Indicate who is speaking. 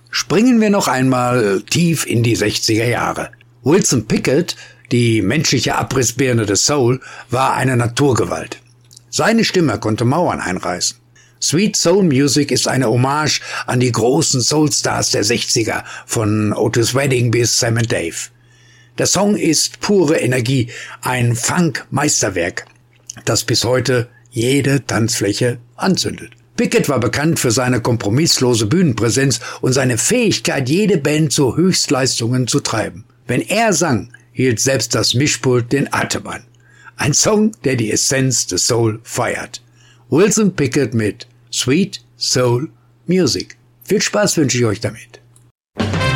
Speaker 1: Springen wir noch einmal tief in die 60er Jahre. Wilson Pickett, die menschliche Abrissbirne des Soul, war eine Naturgewalt. Seine Stimme konnte Mauern einreißen. Sweet Soul Music ist eine Hommage an die großen Soulstars der 60er, von Otis Redding bis Sam & Dave. Der Song ist pure Energie, ein Funk-Meisterwerk, das bis heute jede Tanzfläche anzündet. Pickett war bekannt für seine kompromisslose Bühnenpräsenz und seine Fähigkeit, jede Band zu Höchstleistungen zu treiben. Wenn er sang, hielt selbst das Mischpult den Atem an. Ein Song, der die Essenz des Soul feiert. Wilson Pickett mit Sweet Soul Music. Viel Spaß wünsche ich euch damit.